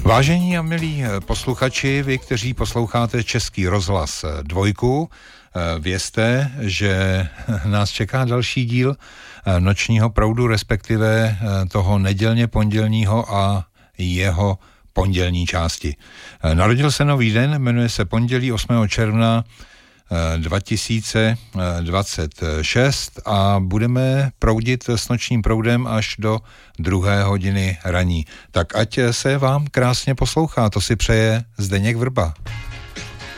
Vážení a milí posluchači, vy, kteří posloucháte Český rozhlas 2, vězte, že nás čeká další díl Nočního proudu, respektive toho nedělně pondělního a jeho pondělní části. Narodil se nový den, jmenuje se pondělí 8. června 2026 a budeme proudit s nočním proudem až do 2. hodiny raní. Tak ať se vám krásně poslouchá, to si přeje Zdeněk Vrba.